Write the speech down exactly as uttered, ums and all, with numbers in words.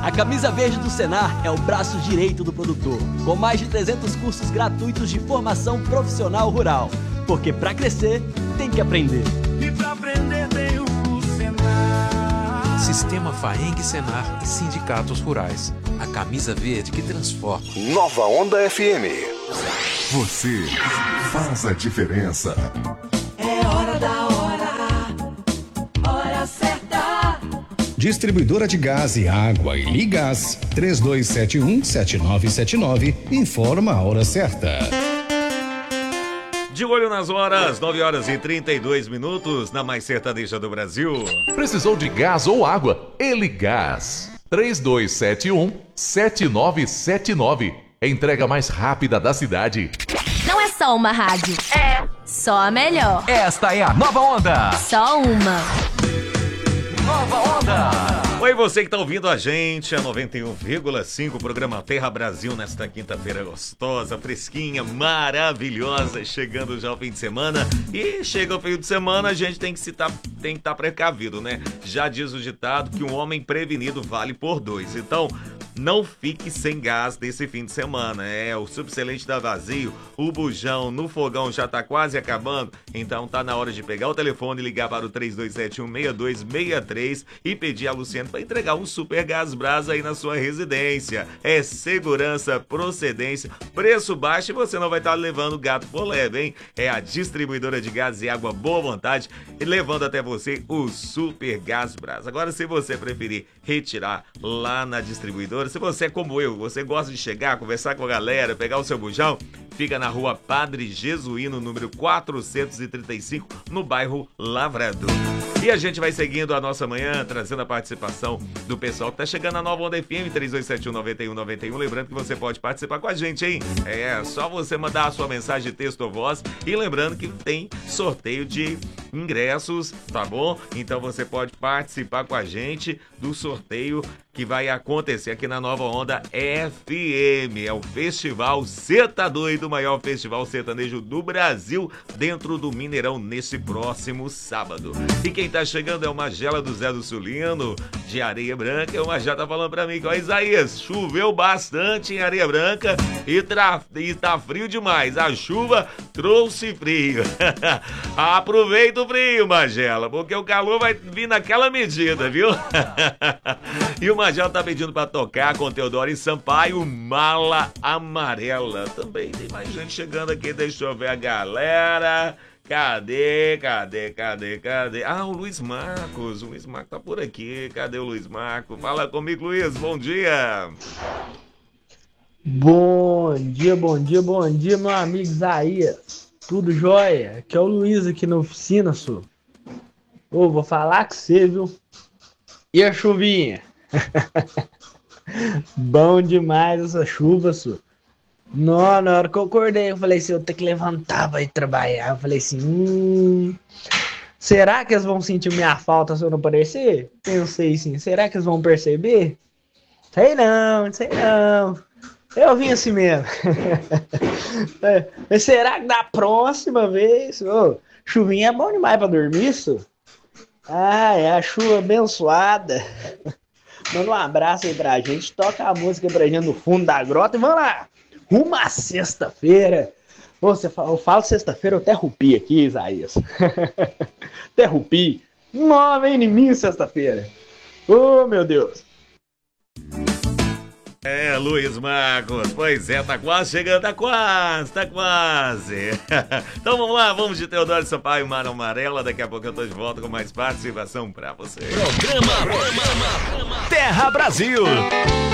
A Camisa Verde do Senar é o braço direito do produtor, com mais de trezentos cursos gratuitos de formação profissional rural. Porque para crescer, tem que aprender. E pra aprender tem o Senar. Sistema Faeng Senar e Sindicatos Rurais. A camisa verde que transforma. Nova Onda F M. Você faz a diferença. É hora da hora, hora certa. Distribuidora de gás e água e Ligás, três dois sete um, sete nove sete nove, informa a hora certa. De olho nas horas, nove horas e trinta e dois minutos, na mais sertaneja do Brasil. Precisou de gás ou água? Eligás. três dois sete um, sete nove sete nove. Entrega mais rápida da cidade. Não é só uma rádio, é só a melhor. Esta é a Nova Onda. Só uma. Nova Onda. Oi, você que tá ouvindo a gente, a noventa e um vírgula cinco, programa Terra Brasil, nesta quinta-feira gostosa, fresquinha, maravilhosa, chegando já o fim de semana. E chega o fim de semana, a gente tem que se tá, tem que estar tá precavido, né? Já diz o ditado que um homem prevenido vale por dois. Então, não fique sem gás nesse fim de semana. É, o subselente tá vazio, o bujão no fogão já tá quase acabando. Então tá na hora de pegar o telefone e ligar para o três dois sete um, seis dois seis três e pedir a Luciano para entregar um super gás brasa aí na sua residência. É segurança, procedência, preço baixo e você não vai estar tá levando gato por leve, hein? É a distribuidora de gás e água Boa Vontade e levando até você o super gás brasa. Agora, se você preferir retirar lá na distribuidora, se você é como eu, você gosta de chegar, conversar com a galera, pegar o seu bujão, fica na rua Padre Jesuíno, número quatrocentos e trinta e cinco, no bairro Lavrador. E a gente vai seguindo a nossa manhã, trazendo a participação do pessoal que tá chegando na Nova Onda F M, três dois sete um, nove um nove um. Lembrando que você pode participar com a gente, hein? É só você mandar a sua mensagem de texto ou voz. E lembrando que tem sorteio de ingressos, tá bom? Então você pode participar com a gente do sorteio que vai acontecer aqui na Nova Onda F M. É o Festival Cê Tá Doido, o maior festival sertanejo do Brasil, dentro do Mineirão, nesse próximo sábado. E quem tá chegando é o Magela do Zé do Sulino, de Areia Branca. E o Magela tá falando pra mim que, ó, Isaías, choveu bastante em Areia Branca e, tra... e tá frio demais. A chuva trouxe frio. Aproveita o frio, Magela, porque o calor vai vir naquela medida, viu? E o Magela tá pedindo pra tocar com Teodoro e Sampaio, Mala Amarela. Também tem mais gente chegando aqui, deixa eu ver a galera. Cadê, cadê, cadê, cadê? Ah, o Luiz Marcos, o Luiz Marcos tá por aqui. Cadê o Luiz Marcos? Fala comigo, Luiz, bom dia. Bom dia, bom dia, bom dia, meu amigo Isaías. Tudo jóia? Aqui é o Luiz aqui na oficina, senhor. Ô, vou falar com você, viu? E a chuvinha? Bom demais essa chuva, senhor. Não, na hora que eu acordei, eu falei assim, eu tenho que levantar pra ir trabalhar. Eu falei assim, hum... será que eles vão sentir minha falta se eu não aparecer? Pensei assim, será que eles vão perceber? Sei não, sei não. Eu vim assim mesmo. Mas será que da próxima vez... Oh, chuvinha é bom demais pra dormir, isso? Ah, é a chuva abençoada. Manda um abraço aí pra gente. Toca a música pra gente no fundo da grota e vamos lá. Uma sexta-feira. Oh, você fala, eu falo sexta-feira, eu até rupi aqui, Isaías. Até rupi. Não, vem em mim sexta-feira. Oh, meu Deus. É, Luiz Marcos, pois é, tá quase chegando, tá quase, tá quase. Então vamos lá, vamos de Teodoro Sampaio, Mara Amarela. Daqui a pouco eu tô de volta com mais participação pra você. Programa, programa Terra Brasil.